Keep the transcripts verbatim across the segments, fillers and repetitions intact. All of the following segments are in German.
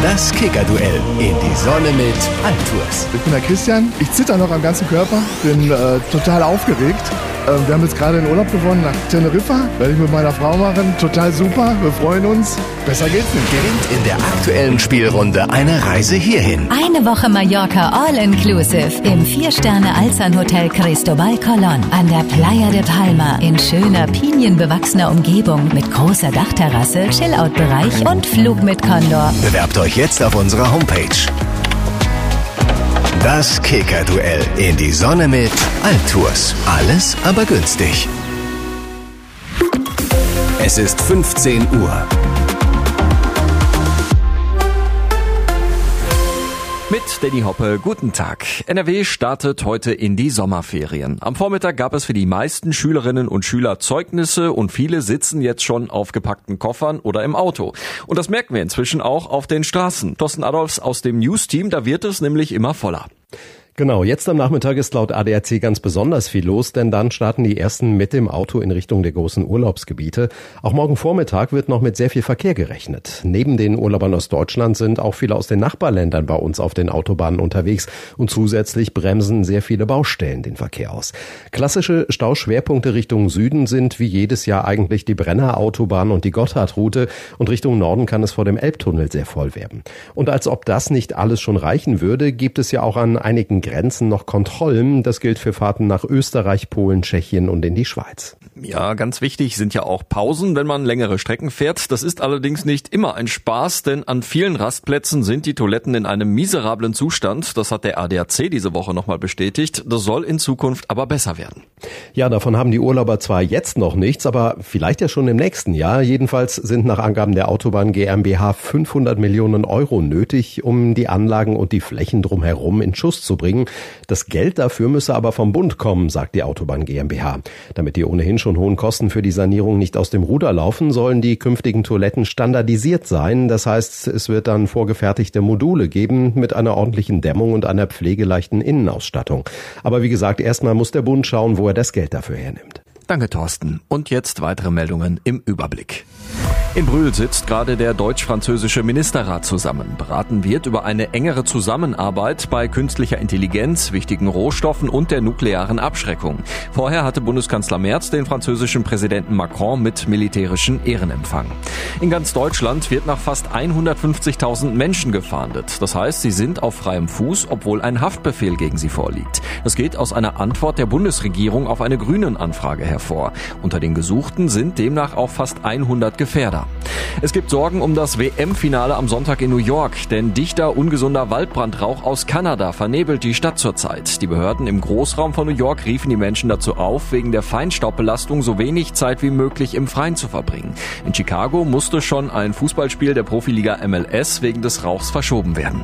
Das Kicker-Duell in die Sonne mit Altours. Ich bin der Christian, ich zitter noch am ganzen Körper, bin äh, total aufgeregt. Äh, wir haben jetzt gerade den Urlaub gewonnen nach Teneriffa, werde ich mit meiner Frau machen, total super, wir freuen uns, besser geht's nicht. Gewinnt in der aktuellen Spielrunde eine Reise hierhin. Eine Woche Mallorca All-Inclusive im vier-Sterne-Alzan-Hotel Cristobal Colón an der Playa de Palma in schöner, pinienbewachsener Umgebung mit großer Dachterrasse, Chill-Out-Bereich und Flug mit Condor. Bewerbt euch jetzt auf unserer Homepage. Das Kicker-Duell in die Sonne mit Altours. Alles aber günstig. Es ist fünfzehn Uhr. Mit Danny Hoppe, guten Tag. N R W startet heute in die Sommerferien. Am Vormittag gab es für die meisten Schülerinnen und Schüler Zeugnisse und viele sitzen jetzt schon auf gepackten Koffern oder im Auto. Und das merken wir inzwischen auch auf den Straßen. Thorsten Adolfs aus dem News-Team, da wird es nämlich immer voller. Genau, jetzt am Nachmittag ist laut A D A C ganz besonders viel los, denn dann starten die ersten mit dem Auto in Richtung der großen Urlaubsgebiete. Auch morgen Vormittag wird noch mit sehr viel Verkehr gerechnet. Neben den Urlaubern aus Deutschland sind auch viele aus den Nachbarländern bei uns auf den Autobahnen unterwegs und zusätzlich bremsen sehr viele Baustellen den Verkehr aus. Klassische Stauschwerpunkte Richtung Süden sind wie jedes Jahr eigentlich die Brenner Autobahn und die Gotthardroute und Richtung Norden kann es vor dem Elbtunnel sehr voll werden. Und als ob das nicht alles schon reichen würde, gibt es ja auch an einigen Grenzen noch Kontrollen. Das gilt für Fahrten nach Österreich, Polen, Tschechien und in die Schweiz. Ja, ganz wichtig sind ja auch Pausen, wenn man längere Strecken fährt. Das ist allerdings nicht immer ein Spaß, denn an vielen Rastplätzen sind die Toiletten in einem miserablen Zustand. Das hat der A D A C diese Woche nochmal bestätigt. Das soll in Zukunft aber besser werden. Ja, davon haben die Urlauber zwar jetzt noch nichts, aber vielleicht ja schon im nächsten Jahr. Jedenfalls sind nach Angaben der Autobahn GmbH fünfhundert Millionen Euro nötig, um die Anlagen und die Flächen drumherum in Schuss zu bringen. Das Geld dafür müsse aber vom Bund kommen, sagt die Autobahn GmbH. Damit die ohnehin schon hohen Kosten für die Sanierung nicht aus dem Ruder laufen, sollen die künftigen Toiletten standardisiert sein. Das heißt, es wird dann vorgefertigte Module geben mit einer ordentlichen Dämmung und einer pflegeleichten Innenausstattung. Aber wie gesagt, erstmal muss der Bund schauen, wo er das Geld dafür hernimmt. Danke, Thorsten. Und jetzt weitere Meldungen im Überblick. In Brühl sitzt gerade der deutsch-französische Ministerrat zusammen. Beraten wird über eine engere Zusammenarbeit bei künstlicher Intelligenz, wichtigen Rohstoffen und der nuklearen Abschreckung. Vorher hatte Bundeskanzler Merz den französischen Präsidenten Macron mit militärischen Ehren empfangen. In ganz Deutschland wird nach fast hundertfünfzigtausend Menschen gefahndet. Das heißt, sie sind auf freiem Fuß, obwohl ein Haftbefehl gegen sie vorliegt. Das geht aus einer Antwort der Bundesregierung auf eine Grünen-Anfrage hervor. Unter den Gesuchten sind demnach auch fast hundert Gefährder. Es gibt Sorgen um das W M-Finale am Sonntag in New York, denn dichter, ungesunder Waldbrandrauch aus Kanada vernebelt die Stadt zurzeit. Die Behörden im Großraum von New York riefen die Menschen dazu auf, wegen der Feinstaubbelastung so wenig Zeit wie möglich im Freien zu verbringen. In Chicago musste schon ein Fußballspiel der Profiliga M L S wegen des Rauchs verschoben werden.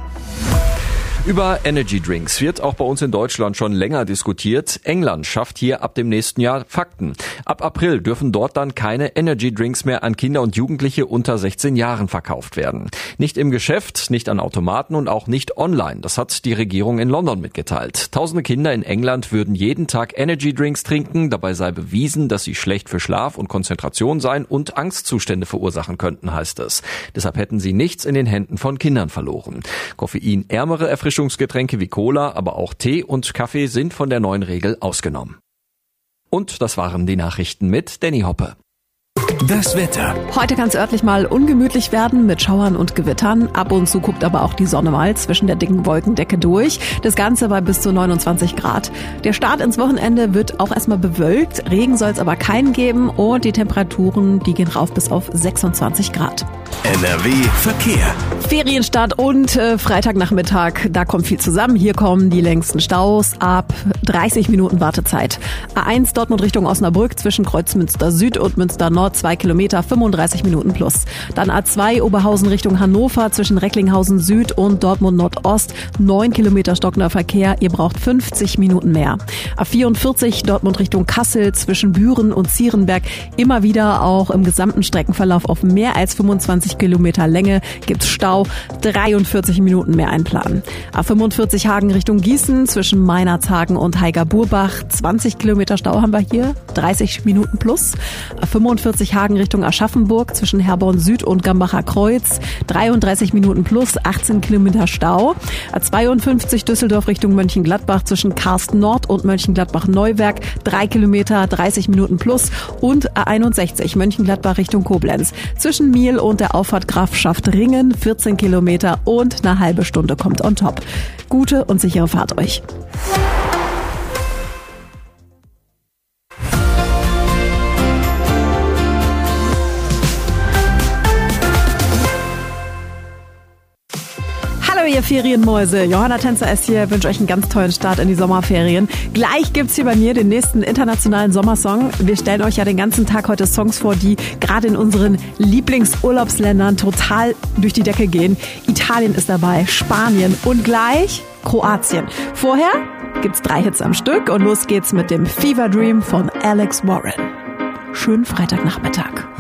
Über Energy Drinks wird auch bei uns in Deutschland schon länger diskutiert. England schafft hier ab dem nächsten Jahr Fakten. Ab April dürfen dort dann keine Energy Drinks mehr an Kinder und Jugendliche unter sechzehn Jahren verkauft werden. Nicht im Geschäft, nicht an Automaten und auch nicht online. Das hat die Regierung in London mitgeteilt. Tausende Kinder in England würden jeden Tag Energy Drinks trinken. Dabei sei bewiesen, dass sie schlecht für Schlaf und Konzentration seien und Angstzustände verursachen könnten, heißt es. Deshalb hätten sie nichts in den Händen von Kindern verloren. Koffeinärmere Erfrischungsgetränke wie Cola, aber auch Tee und Kaffee sind von der neuen Regel ausgenommen. Und das waren die Nachrichten mit Danny Hoppe. Das Wetter. Heute kann es örtlich mal ungemütlich werden mit Schauern und Gewittern. Ab und zu guckt aber auch die Sonne mal zwischen der dicken Wolkendecke durch. Das Ganze bei bis zu neunundzwanzig Grad. Der Start ins Wochenende wird auch erstmal bewölkt. Regen soll es aber keinen geben und die Temperaturen, die gehen rauf bis auf sechsundzwanzig Grad. N R W Verkehr. Ferienstart und äh, Freitagnachmittag, da kommt viel zusammen. Hier kommen die längsten Staus ab dreißig Minuten Wartezeit. A eins Dortmund Richtung Osnabrück zwischen Kreuzmünster Süd und Münster Nord zwei Kilometer, fünfunddreißig Minuten plus. Dann A zwei Oberhausen Richtung Hannover zwischen Recklinghausen Süd und Dortmund Nordost, neun Kilometer stockender Verkehr, ihr braucht fünfzig Minuten mehr. A vierundvierzig Dortmund Richtung Kassel zwischen Büren und Zierenberg, immer wieder auch im gesamten Streckenverlauf auf mehr als fünfundzwanzig fünf Kilometer Länge gibt's Stau, dreiundvierzig Minuten mehr einplanen. A fünfundvierzig Hagen Richtung Gießen zwischen Meinerzhagen und Heiger-Burbach, zwanzig Kilometer Stau haben wir hier, dreißig Minuten plus. A fünfundvierzig Hagen Richtung Aschaffenburg zwischen Herborn Süd und Gambacher Kreuz, dreiunddreißig Minuten plus, achtzehn Kilometer Stau. A zweiundfünfzig Düsseldorf Richtung Mönchengladbach zwischen Karsten Nord und Mönchengladbach-Neuwerk, drei Kilometer, dreißig Minuten plus. Und A einundsechzig Mönchengladbach Richtung Koblenz zwischen Miel und der Auffahrt Grafschaft Ringen, vierzehn Kilometer und eine halbe Stunde kommt on top. Gute und sichere Fahrt euch. Hallo ihr Ferienmäuse, Johanna Tänzer ist hier, wünsche euch einen ganz tollen Start in die Sommerferien. Gleich gibt's hier bei mir den nächsten internationalen Sommersong. Wir stellen euch ja den ganzen Tag heute Songs vor, die gerade in unseren Lieblingsurlaubsländern total durch die Decke gehen. Italien ist dabei, Spanien und gleich Kroatien. Vorher gibt's drei Hits am Stück und los geht's mit dem Fever Dream von Alex Warren. Schönen Freitagnachmittag.